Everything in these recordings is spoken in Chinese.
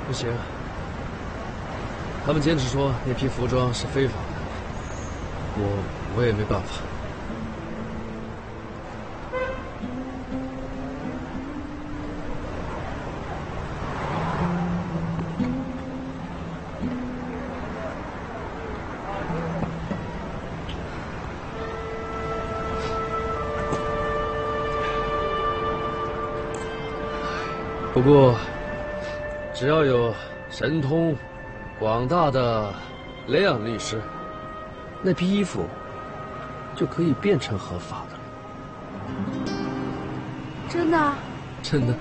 不行，他们坚持说那批服装是非法的，我也没办法。不过，只要有神通广大的雷昂律师，那批衣服就可以变成合法的了。 真的？ 真的。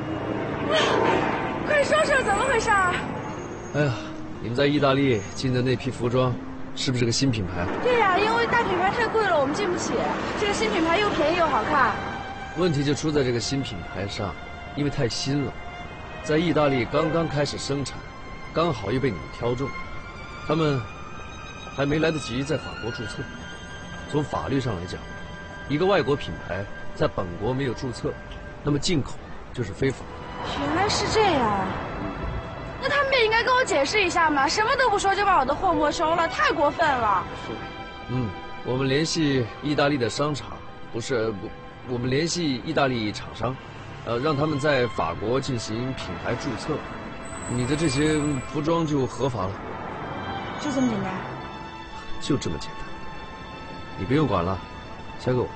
快说说怎么回事儿？ 哎呀，你们在意大利进的那批服装，是不是个新品牌？ 对呀，因为大品牌太贵了，我们进不起。这个新品牌又便宜又好看。 问题就出在这个新品牌上。因为太新了，在意大利刚刚开始生产，刚好又被你们挑中，他们还没来得及在法国注册。从法律上来讲，一个外国品牌在本国没有注册，那么进口就是非法。 原来是这样，那他们也应该跟我解释一下嘛，什么都不说就把我的货没收了，太过分了。 我们联系意大利的商场，我们联系意大利厂商。让他们在法国进行品牌注册，你的这些服装就合法了。 就这么简单？ 就这么简单，你不用管了，交给我。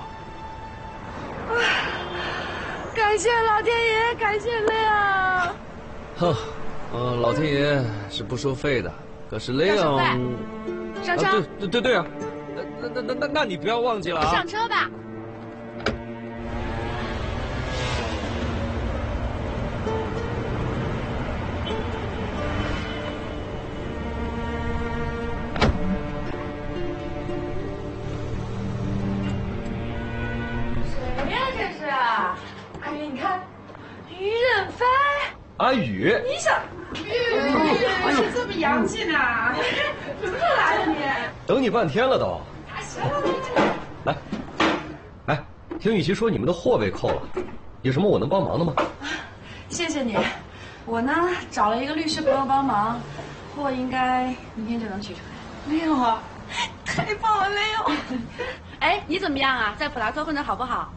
感谢老天爷，感谢雷昂。 老天爷是不收费的，可是雷昂上车。 对啊，那你不要忘记了啊。 上车吧。 阿宇， 你想，是这么洋气呢？怎么又来了你？ 等你半天了都。 行了， 来，哎，听雨琦说你们的货被扣了，有什么我能帮忙的吗？ 谢谢你，我呢找了一个律师朋友帮忙，货应该明天就能取出来。没有啊，太棒了，没有。哎，你怎么样啊？在普拉托混得好不好？